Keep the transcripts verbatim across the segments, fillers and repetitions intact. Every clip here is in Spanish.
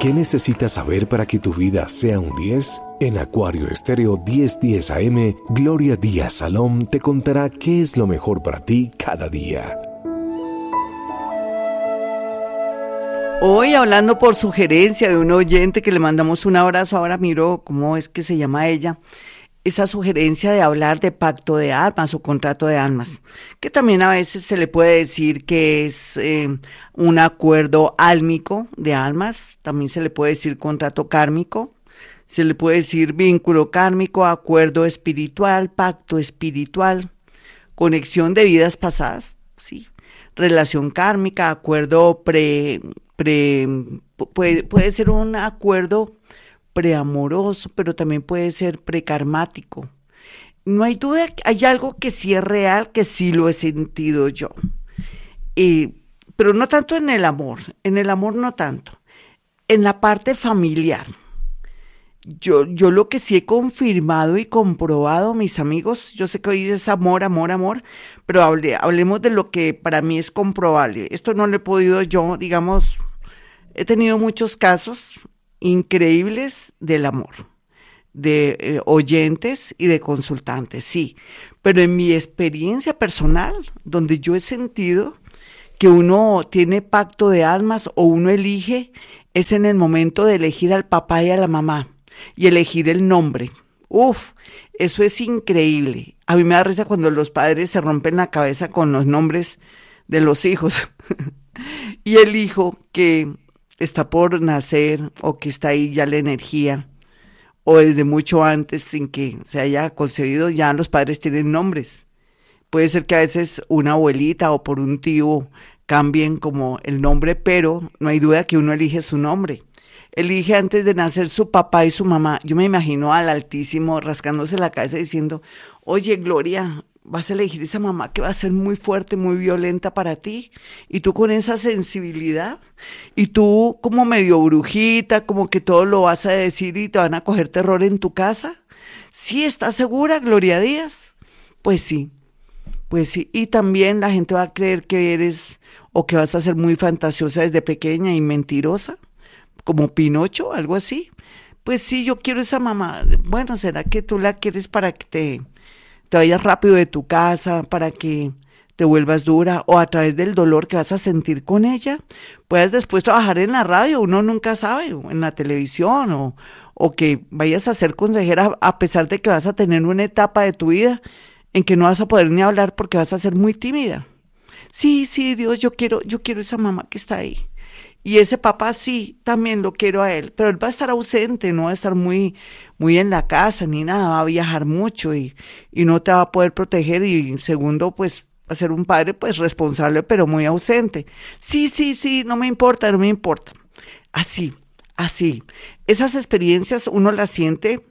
¿Qué necesitas saber para que tu vida sea un diez? En Acuario Estéreo diez diez A M, Gloria Díaz Salom te contará qué es lo mejor para ti cada día. Hoy hablando por sugerencia de un oyente que le mandamos un abrazo, ahora miro cómo es que se llama ella, esa sugerencia de hablar de pacto de almas o contrato de almas, que también a veces se le puede decir que es eh, un acuerdo álmico de almas, también se le puede decir contrato kármico, se le puede decir vínculo kármico, acuerdo espiritual, pacto espiritual, conexión de vidas pasadas, sí, relación kármica, acuerdo pre, pre puede, puede ser un acuerdo preamoroso, pero también puede ser prekarmático. No hay duda, hay algo que sí es real, que sí lo he sentido yo. Eh, pero no tanto en el amor, en el amor no tanto. En la parte familiar. Yo, yo lo que sí he confirmado y comprobado, mis amigos, yo sé que hoy es amor, amor, amor, pero hable, hablemos de lo que para mí es comprobable. Esto no lo he podido yo, digamos, he tenido muchos casos increíbles del amor, de eh, oyentes y de consultantes, sí, pero en mi experiencia personal, donde yo he sentido que uno tiene pacto de almas o uno elige, es en el momento de elegir al papá y a la mamá y elegir el nombre. Uf, eso es increíble. A mí me da risa cuando los padres se rompen la cabeza con los nombres de los hijos y el hijo que está por nacer o que está ahí ya la energía o desde mucho antes sin que se haya concebido, ya los padres tienen nombres. Puede ser que a veces una abuelita o por un tío cambien como el nombre, pero no hay duda que uno elige su nombre. Elige antes de nacer su papá y su mamá. Yo me imagino al Altísimo rascándose la cabeza diciendo, oye Gloria, vas a elegir esa mamá que va a ser muy fuerte, muy violenta para ti, y tú con esa sensibilidad, y tú como medio brujita, como que todo lo vas a decir y te van a coger terror en tu casa. ¿Sí estás segura, Gloria Díaz? Pues sí, pues sí, y también la gente va a creer que eres, o que vas a ser muy fantasiosa desde pequeña y mentirosa, como Pinocho, algo así. Pues sí, yo quiero esa mamá. Bueno, ¿será que tú la quieres para que te... te vayas rápido de tu casa, para que te vuelvas dura, o a través del dolor que vas a sentir con ella, puedas después trabajar en la radio, uno nunca sabe, o en la televisión, o, o que vayas a ser consejera, a pesar de que vas a tener una etapa de tu vida en que no vas a poder ni hablar porque vas a ser muy tímida. Sí, sí, Dios, yo quiero, yo quiero esa mamá que está ahí. Y ese papá sí, también lo quiero a él, pero él va a estar ausente, no va a estar muy, muy en la casa ni nada, va a viajar mucho y, y no te va a poder proteger y segundo, pues va a ser un padre pues responsable pero muy ausente. Sí, sí, sí, no me importa, no me importa. Así, así. Esas experiencias uno las siente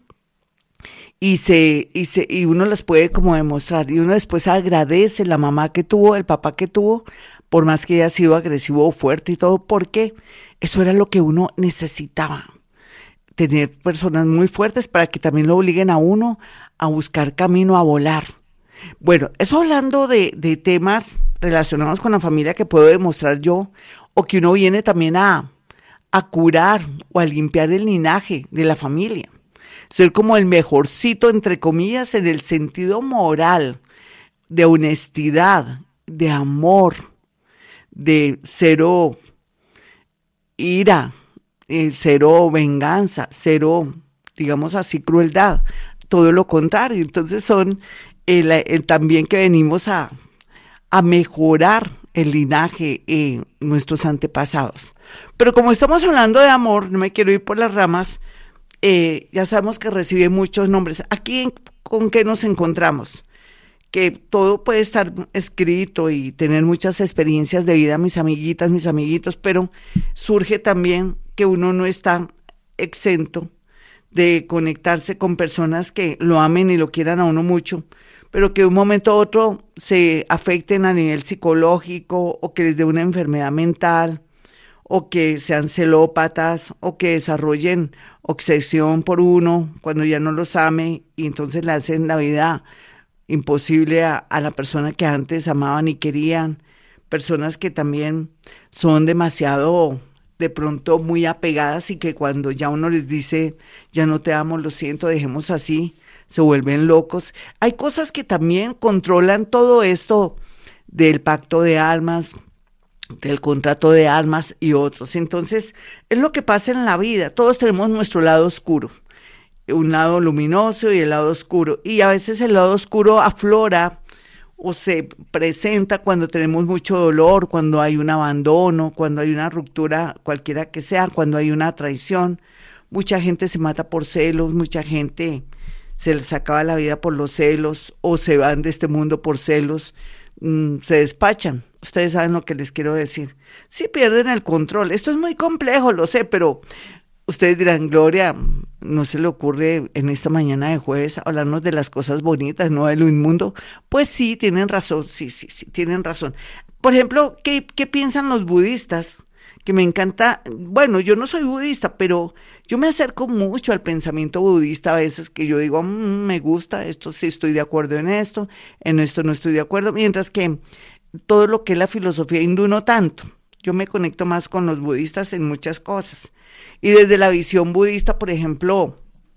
y se, y se, y uno las puede como demostrar y uno después agradece la mamá que tuvo, el papá que tuvo, por más que haya sido agresivo o fuerte y todo, porque eso era lo que uno necesitaba, tener personas muy fuertes para que también lo obliguen a uno a buscar camino, a volar. Bueno, eso hablando de, de temas relacionados con la familia que puedo demostrar yo, o que uno viene también a, a curar o a limpiar el linaje de la familia, ser como el mejorcito, entre comillas, en el sentido moral, de honestidad, de amor, de cero ira, eh, cero venganza, cero, digamos así, crueldad, todo lo contrario. Entonces son el, el también que venimos a, a mejorar el linaje de eh, nuestros antepasados. Pero como estamos hablando de amor, no me quiero ir por las ramas, eh, ya sabemos que recibe muchos nombres. Aquí, ¿con qué nos encontramos? Que todo puede estar escrito y tener muchas experiencias de vida, mis amiguitas, mis amiguitos, pero surge también que uno no está exento de conectarse con personas que lo amen y lo quieran a uno mucho, pero que de un momento a otro se afecten a nivel psicológico o que les dé una enfermedad mental o que sean celópatas o que desarrollen obsesión por uno cuando ya no los ame y entonces le hacen la vida imposible a, a la persona que antes amaban y querían, personas que también son demasiado de pronto muy apegadas y que cuando ya uno les dice, ya no te amo, lo siento, dejemos así, se vuelven locos. Hay cosas que también controlan todo esto del pacto de almas, del contrato de almas y otros. Entonces, es lo que pasa en la vida. Todos tenemos nuestro lado oscuro, un lado luminoso y el lado oscuro. Y a veces el lado oscuro aflora o se presenta cuando tenemos mucho dolor, cuando hay un abandono, cuando hay una ruptura, cualquiera que sea, cuando hay una traición. Mucha gente se mata por celos, mucha gente se les acaba la vida por los celos o se van de este mundo por celos, mmm, se despachan. Ustedes saben lo que les quiero decir. Sí pierden el control. Esto es muy complejo, lo sé, pero ustedes dirán, Gloria, ¿no se le ocurre en esta mañana de jueves hablarnos de las cosas bonitas, no de lo inmundo? Pues sí, tienen razón, sí, sí, sí, tienen razón. Por ejemplo, ¿qué, qué piensan los budistas? Que me encanta, bueno, yo no soy budista, pero yo me acerco mucho al pensamiento budista a veces, que yo digo, mmm, me gusta, esto sí estoy de acuerdo en esto, en esto no estoy de acuerdo, mientras que todo lo que es la filosofía hindú no tanto. Yo me conecto más con los budistas en muchas cosas. Y desde la visión budista, por ejemplo,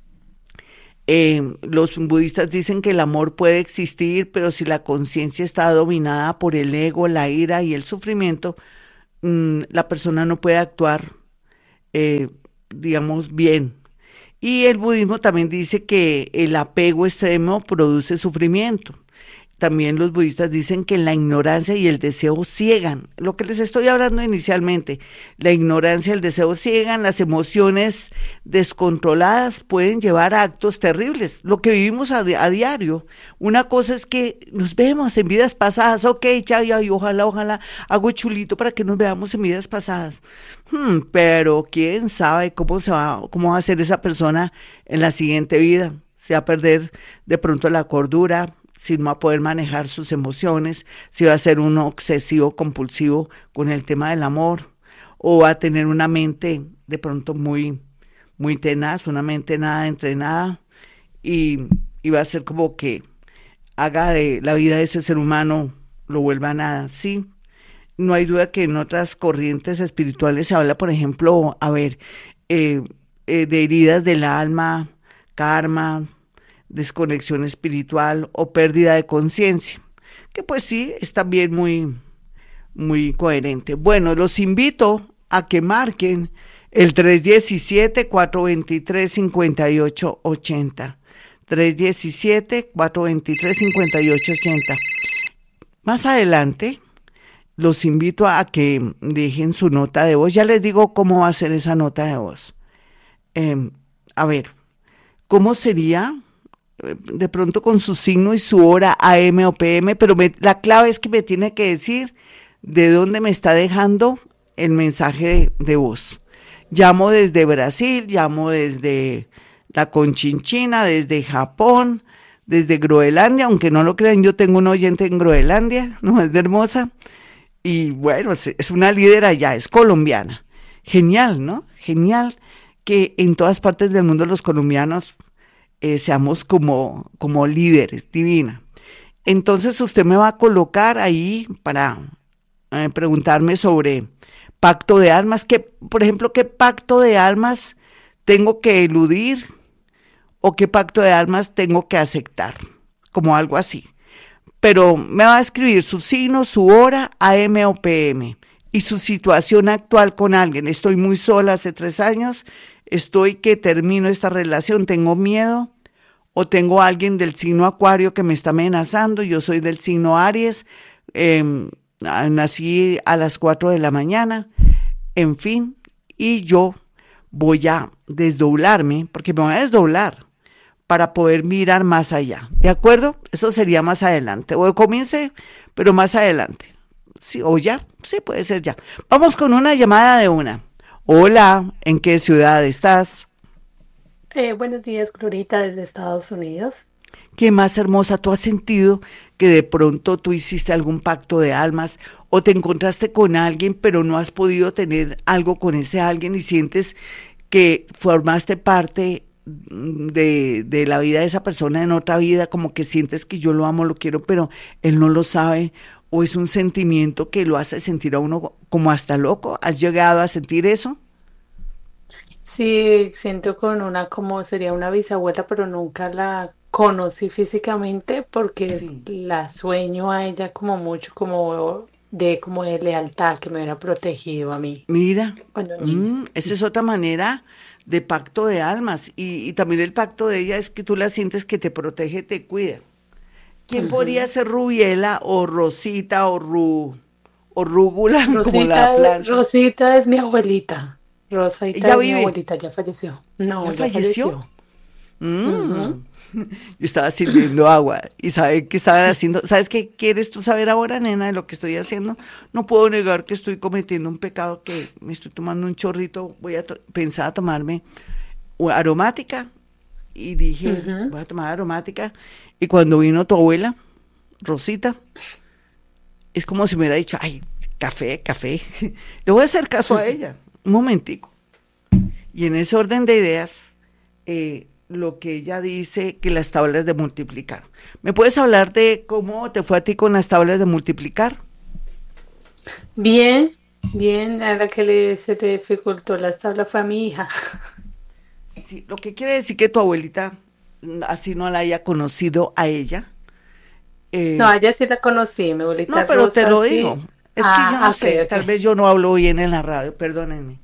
eh, los budistas dicen que el amor puede existir, pero si la conciencia está dominada por el ego, la ira y el sufrimiento, mmm, la persona no puede actuar, eh, digamos, bien. Y el budismo también dice que el apego extremo produce sufrimiento. También los budistas dicen que la ignorancia y el deseo ciegan. Lo que les estoy hablando inicialmente, la ignorancia y el deseo ciegan, las emociones descontroladas pueden llevar a actos terribles, lo que vivimos a, di- a diario. Una cosa es que nos vemos en vidas pasadas, ok, chao, y ojalá, ojalá, hago chulito para que nos veamos en vidas pasadas. Hmm, pero quién sabe cómo se va, cómo va a ser esa persona en la siguiente vida. Se va a perder de pronto la cordura, si no va a poder manejar sus emociones, si va a ser un obsesivo compulsivo con el tema del amor, o va a tener una mente de pronto muy, muy tenaz, una mente nada entrenada, y, y va a ser como que haga de la vida de ese ser humano, lo vuelva nada. Sí, no hay duda que en otras corrientes espirituales se habla, por ejemplo, a ver, eh, eh, de heridas del alma, karma, desconexión espiritual o pérdida de conciencia, que pues sí, es también muy, muy coherente. Bueno, los invito a que marquen el tres diecisiete, cuatro veintitrés, cincuenta y ocho ochenta. tres diecisiete, cuatro veintitrés, cincuenta y ocho ochenta. Más adelante, los invito a que dejen su nota de voz. Ya les digo cómo va a ser esa nota de voz. Eh, a ver, ¿cómo sería? De pronto con su signo y su hora A M o P M, pero me, la clave es que me tiene que decir de dónde me está dejando el mensaje de, de voz. Llamo desde Brasil, llamo desde la Conchinchina, desde Japón, desde Groenlandia, aunque no lo crean, yo tengo un oyente en Groenlandia, ¿no? Es de Hermosa, y bueno, es, es una líder allá, es colombiana. Genial, ¿no? Genial que en todas partes del mundo los colombianos Eh, seamos como, como líderes, divina. Entonces usted me va a colocar ahí para eh, preguntarme sobre pacto de almas, que, por ejemplo, ¿qué pacto de almas tengo que eludir o qué pacto de almas tengo que aceptar? Como algo así. Pero me va a escribir su signo, su hora, A M o P M y su situación actual con alguien. Estoy muy sola hace tres años, estoy que termino esta relación, tengo miedo, o tengo a alguien del signo Acuario que me está amenazando, yo soy del signo Aries, eh, nací a las cuatro de la mañana, en fin, y yo voy a desdoblarme, porque me voy a desdoblar para poder mirar más allá, ¿de acuerdo? Eso sería más adelante, o comience, pero más adelante, sí, o ya, sí, puede ser ya. Vamos con una llamada de una. Hola, ¿en qué ciudad estás? Eh, buenos días, Glorita, desde Estados Unidos. ¿Qué más hermosa? ¿Tú has sentido que de pronto tú hiciste algún pacto de almas o te encontraste con alguien pero no has podido tener algo con ese alguien y sientes que formaste parte de, de la vida de esa persona en otra vida, como que sientes que yo lo amo, lo quiero, pero él no lo sabe ¿O es un sentimiento que lo hace sentir a uno como hasta loco? ¿Has llegado a sentir eso? Sí, siento con una como sería una bisabuela, pero nunca la conocí físicamente porque es- Sí. la sueño a ella como mucho, como de como de lealtad que me hubiera protegido a mí Mira, cuando niña. mm, esa es otra manera de pacto de almas. Y, y también el pacto de ella es que tú la sientes que te protege, te cuida. ¿Quién podría Ujú. ser Rubiela o Rosita o Ru o Rúgula, como la Rosita, planta? Rosita es mi abuelita. Rosita Ella es mi vive, abuelita, ya falleció. ya No, ya falleció. falleció. Ujú. Mm. Yo estaba sirviendo agua y ¿sabe qué estaban haciendo? ¿Sabes qué quieres tú saber ahora, nena, de lo que estoy haciendo? No puedo negar que estoy cometiendo un pecado, que me estoy tomando un chorrito, voy a to- pensar a tomarme u- aromática y dije, Ujú. voy a tomar aromática y cuando vino tu abuela, Rosita, es como si me hubiera dicho, ay, café, café. Le voy a hacer caso a ella, un momentico. Y en ese orden de ideas, eh, lo que ella dice que las tablas de multiplicar. ¿Me puedes hablar de cómo te fue a ti con las tablas de multiplicar? Bien, bien, a la que le, se te dificultó las tablas fue a mi hija. Sí, lo que quiere decir que tu abuelita, mm, así no la haya conocido a ella. No, eh, a ella sí la conocí, mi no, abuelita pero te Rosa, lo digo. sí. Es que yo no Ah, ok, sé, ok. tal vez yo no hablo bien en la radio, perdónenme.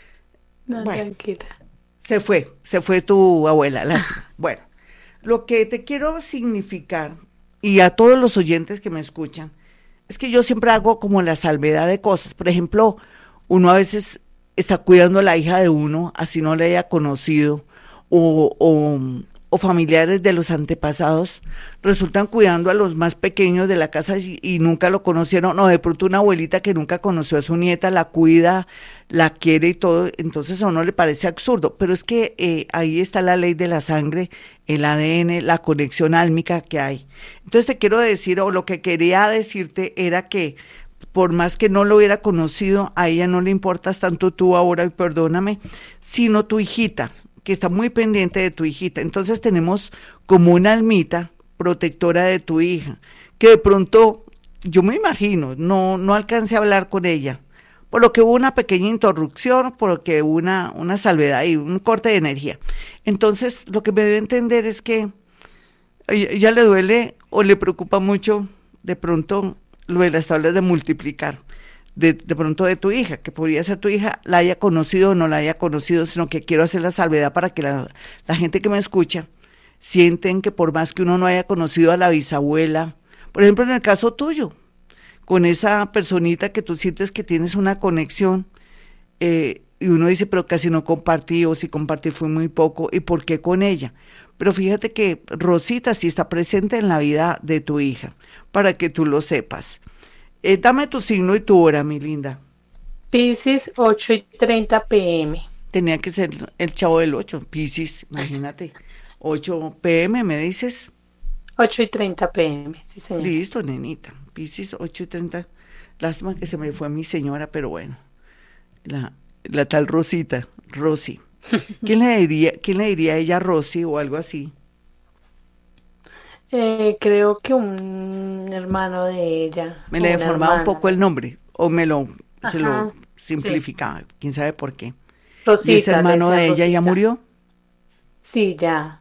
No, Bueno, tranquila. se fue, se fue tu abuela, lástima. Bueno, lo que te quiero significar, y a todos los oyentes que me escuchan, es que yo siempre hago como la salvedad de cosas. Por ejemplo, uno a veces está cuidando a la hija de uno, así no le haya conocido, o, o, o familiares de los antepasados resultan cuidando a los más pequeños de la casa y, y nunca lo conocieron, o de pronto una abuelita que nunca conoció a su nieta la cuida, la quiere y todo, entonces a uno le parece absurdo, pero es que eh, ahí está la ley de la sangre, el A D N, la conexión álmica que hay. Entonces te quiero decir, o lo que quería decirte era que por más que no lo hubiera conocido, a ella no le importas tanto tú ahora, y perdóname, sino tu hijita, que está muy pendiente de tu hijita. Entonces tenemos como una almita protectora de tu hija, que de pronto, yo me imagino, no, no alcancé a hablar con ella, por lo que hubo una pequeña interrupción, por lo que hubo una, una salvedad y un corte de energía. Entonces, lo que me debe entender es que a ella ella le duele o le preocupa mucho de pronto lo de las tablas de multiplicar, de, de pronto de tu hija, que podría ser tu hija, la haya conocido o no la haya conocido, sino que quiero hacer la salvedad para que la, la gente que me escucha sienten que por más que uno no haya conocido a la bisabuela, por ejemplo en el caso tuyo, con esa personita que tú sientes que tienes una conexión, eh, y uno dice, pero casi no compartí, o si compartí fue muy poco, ¿y por qué con ella? Pero fíjate que Rosita sí está presente en la vida de tu hija, para que tú lo sepas. Eh, dame tu signo y tu hora, mi linda. Piscis, ocho y treinta pm. Tenía que ser el chavo del ocho, Piscis, imagínate. ocho p m, me dices. ocho y treinta pm, sí señora. Listo, nenita. Piscis, ocho y treinta. Lástima que se me fue mi señora, pero bueno. La, la tal Rosita, Rosy. ¿Quién le diría, quién le diría a ella Rosy o algo así? Eh, creo que un hermano de ella, Me o le una deformaba un hermana. poco el nombre, o me lo, se lo Ajá, sí. simplificaba, quién sabe por qué. ¿Y ese Rosita, le hermano decían de ella ya Rosita. murió? Sí, ya.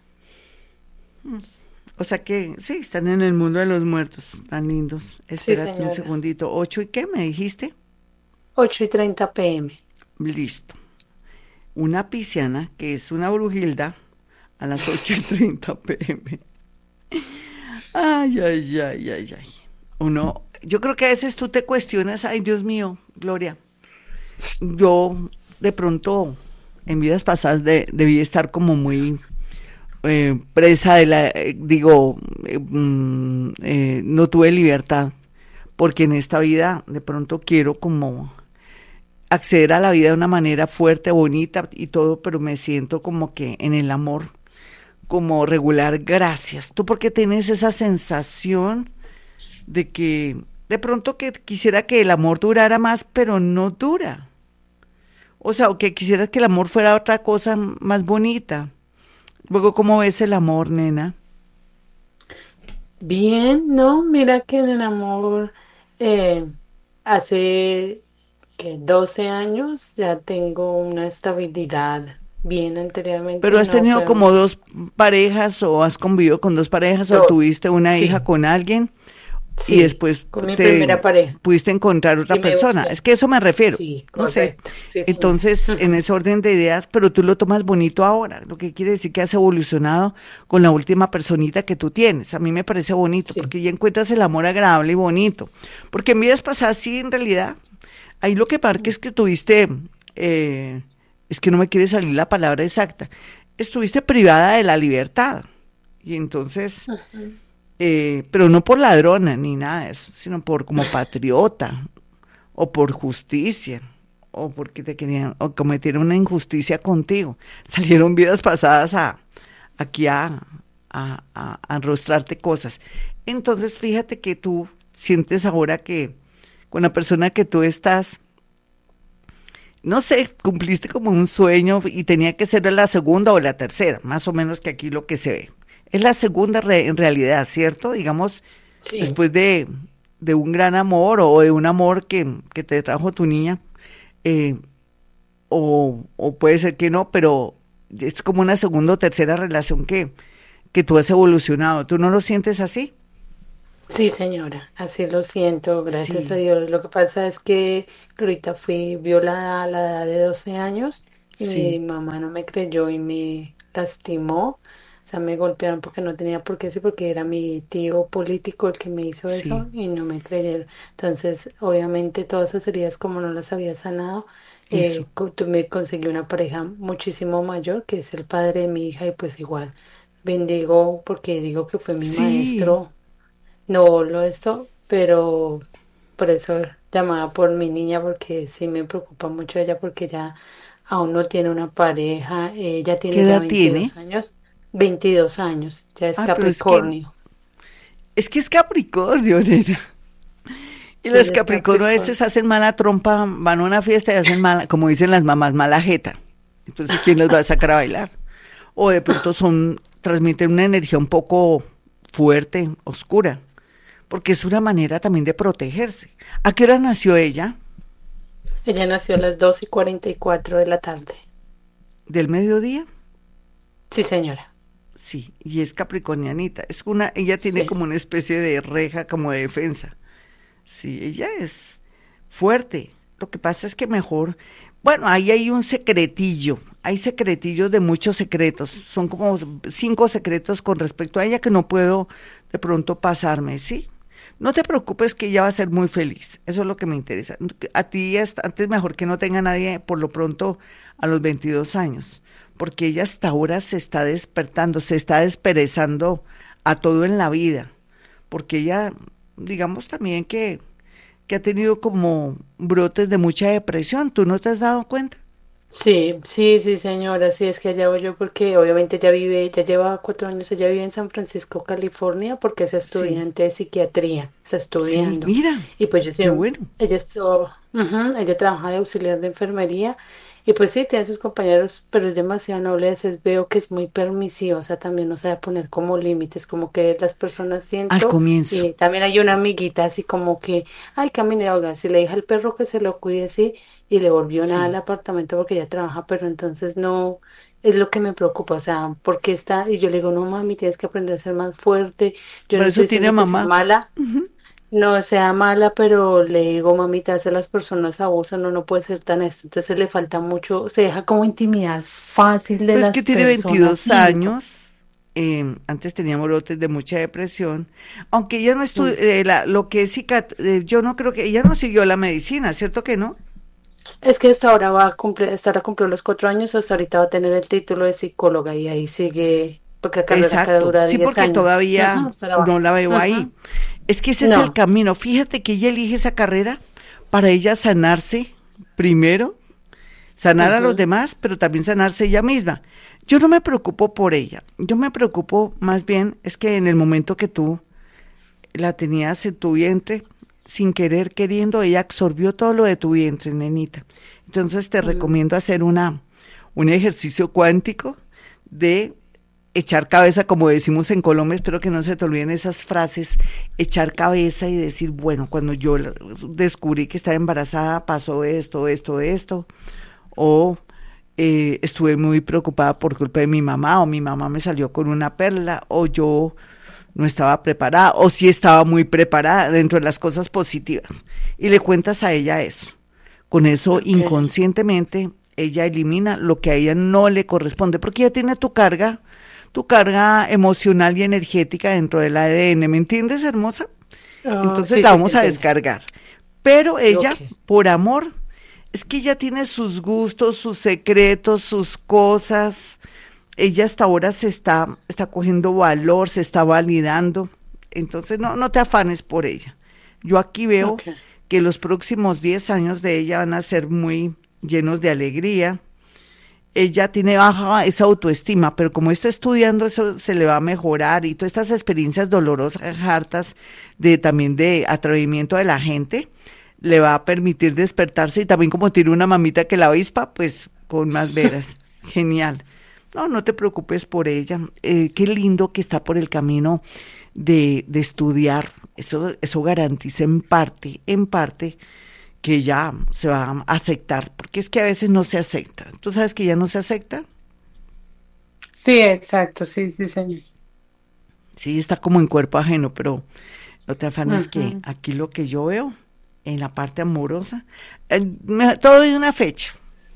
O sea que sí, están en el mundo de los muertos, tan lindos. Sí, Espérate un señora. segundito. ¿Ocho y qué me dijiste? ocho y treinta pm. Listo. Una pisciana, que es una brujilda, a las ocho y treinta pm. Ay, ay, ay, ay, ay. Uno, yo creo que a veces tú te cuestionas, ay, Dios mío, Gloria, yo de pronto en vidas pasadas de- debí estar como muy eh, presa de la, eh, digo, eh, mm, eh, no tuve libertad, porque en esta vida de pronto quiero como acceder a la vida de una manera fuerte, bonita y todo, pero me siento como que en el amor, como regular, gracias. ¿Tú por qué tienes esa sensación de que de pronto que quisiera que el amor durara más, pero no dura? O sea, o que quisieras que el amor fuera otra cosa más bonita. Luego, ¿cómo ves el amor, nena? Bien, ¿no? Mira que en el amor Eh, hace que doce años ya tengo una estabilidad bien. Pero Anteriormente has no tenido fue como dos parejas o has convivido con dos parejas o dos. tuviste una hija Sí, con alguien y sí, después con mi te primera pareja pudiste encontrar otra y me persona. Es divorcié. que eso me refiero, Sí, no sé. correcto. Sí, señor. Entonces, en ese orden de ideas, pero tú lo tomas bonito ahora, lo que quiere decir que has evolucionado con la última personita que tú tienes. A mí me parece bonito Sí. porque ya encuentras el amor agradable y bonito. Porque en vidas pasadas, sí, en realidad, ahí lo que marca es que tuviste, eh, es que no me quiere salir la palabra exacta, estuviste privada de la libertad. Y entonces, Ujú. eh, pero no por ladrona ni nada de eso, sino por como patriota o por justicia o porque te querían o cometieron una injusticia contigo. Salieron vidas pasadas a aquí a, a, a, a arrostrarte cosas. Entonces, fíjate que tú sientes ahora que con la persona que tú estás, no sé, cumpliste como un sueño y tenía que ser la segunda o la tercera, más o menos que aquí lo que se ve. Es la segunda re- en realidad, ¿cierto? Digamos, Sí. después de, de un gran amor o de un amor que, que te trajo tu niña, eh, o, o puede ser que no, pero es como una segunda o tercera relación que, que tú has evolucionado. ¿Tú no lo sientes así? Sí, señora, así lo siento, gracias a Sí, Dios. Lo que pasa es que ahorita fui violada a la edad de doce años y mi sí, mamá no me creyó y me lastimó. O sea, me golpearon porque no tenía por qué, sí, porque era mi tío político el que me hizo sí, eso y no me creyeron. Entonces, obviamente, todas esas heridas, como no las había sanado, eso. eh, co- tu- me conseguí una pareja muchísimo mayor, que es el padre de mi hija, y pues igual bendigo porque digo que fue mi Sí, maestro. No lo esto, pero por eso llamaba por mi niña, porque sí me preocupa mucho ella, porque ella aún no tiene una pareja, ella ¿qué tiene ya edad tiene? veintidós años, veintidós años, ya es Ah, pero es que, Capricornio, es que es Capricornio, nena. Y sí, los ella es Capricornio a Capricornio. veces hacen mala trompa, van a una fiesta y hacen mala, como dicen las mamás, mala jeta. Entonces, ¿quién los va a sacar a bailar? O de pronto son, transmiten una energía un poco fuerte, oscura, porque es una manera también de protegerse. ¿A qué hora nació ella? Ella nació a las dos y cuarenta y cuatro de la tarde. ¿Del mediodía? Sí, señora, Sí, y es capricornianita. Es una, ella tiene sí, como una especie de reja, como de defensa. Sí, ella es fuerte. Lo que pasa es que mejor, bueno, ahí hay un secretillo, hay secretillos de muchos secretos, son como cinco secretos con respecto a ella que no puedo de pronto pasarme, ¿sí? No te preocupes que ella va a ser muy feliz, eso es lo que me interesa. A ti es antes mejor que no tenga nadie por lo pronto a los veintidós años, porque ella hasta ahora se está despertando, se está desperezando a todo en la vida, porque ella, digamos también que que ha tenido como brotes de mucha depresión. ¿Tú no te has dado cuenta? sí, sí, sí, señora, sí, es que allá voy yo porque obviamente ella vive, ya lleva cuatro años, ella vive en San Francisco, California, porque es Sí, estudiante de psiquiatría, está sí, estudiando. mira, Y pues yo qué siempre, bueno. ella estuvo, ujú, ella trabaja de auxiliar de enfermería y pues sí, tiene sus compañeros, pero es demasiado noble, a veces veo que es muy permisiosa también, no sabe poner como límites, como que las personas Al siento, comienzo, y también hay una amiguita así como que, ay, camine, oiga, si le deja al perro que se lo cuide así y le volvió nada al sí. apartamento porque ella trabaja, pero entonces no, es lo que me preocupa, o sea, porque está, y yo le digo, no mami, tienes que aprender a ser más fuerte, yo Por no estoy eso tiene diciendo que sea mamá. mala, Ujú. no sea mala, pero le digo, mamita, a veces las personas abusan, no, no puede ser tan esto, entonces le falta mucho, se deja como intimidar fácil de Pues que las tiene personas, veintidós siento. años. Eh, antes tenía brotes de mucha depresión. Aunque ella no estudió, Mm. eh, la- lo que es cicat- eh, yo no creo que ella no siguió la medicina, ¿cierto que no? Es que hasta ahora va a cumplir, hasta ahora cumplió los cuatro años, hasta ahorita va a tener el título de psicóloga y ahí sigue, porque la carrera acá Exacto, dura sí, diez porque años. todavía Ujú, hasta ahora no va. la veo ahí. Ujú. Es que ese es el No, camino. Fíjate que ella elige esa carrera para ella sanarse primero, sanar a los ujú, demás, pero también sanarse ella misma. Yo no me preocupo por ella. Yo me preocupo más bien es que en el momento que tú la tenías en tu vientre, sin querer, queriendo, ella absorbió todo lo de tu vientre, nenita. Entonces te ujú, recomiendo hacer una, un ejercicio cuántico de echar cabeza, como decimos en Colombia, espero que no se te olviden esas frases, echar cabeza y decir, bueno, cuando yo descubrí que estaba embarazada, pasó esto, esto, esto, o eh, estuve muy preocupada por culpa de mi mamá, o mi mamá me salió con una perla, o yo no estaba preparada, o sí estaba muy preparada dentro de las cosas positivas. Y le cuentas a ella eso. Con eso, okay, inconscientemente, ella elimina lo que a ella no le corresponde, porque ella tiene tu carga, tu carga emocional y energética dentro del A D N, ¿me entiendes, hermosa? Oh, Entonces sí, la vamos sí, a sí. descargar. Pero ella, okay, por amor, es que ella tiene sus gustos, sus secretos, sus cosas. Ella hasta ahora se está, está cogiendo valor, se está validando. Entonces no, no te afanes por ella. Yo aquí veo okay. que los próximos diez años de ella van a ser muy llenos de alegría. Ella tiene baja esa autoestima, pero como está estudiando, eso se le va a mejorar, y todas estas experiencias dolorosas, hartas, de también de atrevimiento de la gente, le va a permitir despertarse, y también como tiene una mamita que la avispa, pues con más veras. Genial. No, no te preocupes por ella. Eh, qué lindo que está por el camino de, de estudiar. Eso, eso garantiza en parte, en parte, que ya se va a aceptar, porque es que a veces no se acepta. ¿Tú sabes que ya no se acepta? Sí, exacto, sí, sí, señor. Sí, está como en cuerpo ajeno, pero no te afanes, uh-huh, que aquí lo que yo veo en la parte amorosa, eh, todo hay una fecha,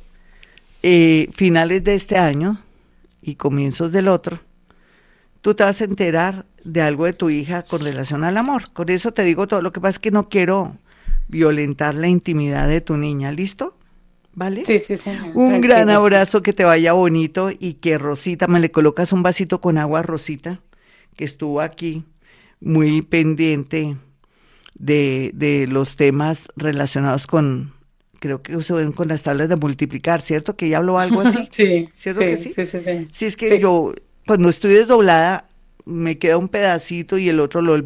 eh, finales de este año y comienzos del otro, tú te vas a enterar de algo de tu hija con relación al amor. Con eso te digo todo. Lo que pasa es que no quiero violentar la intimidad de tu niña, ¿listo? ¿Vale? Sí, sí, señor. Un gran abrazo, que te vaya bonito, y que Rosita, me le colocas un vasito con agua a Rosita, que estuvo aquí muy pendiente de, de los temas relacionados con, creo que se ven con las tablas de multiplicar, ¿cierto? Que ella habló algo así. Sí. ¿Cierto sí, que sí? Sí, sí, sí. Sí, es que sí. yo, cuando estoy desdoblada, me queda un pedacito y el otro lo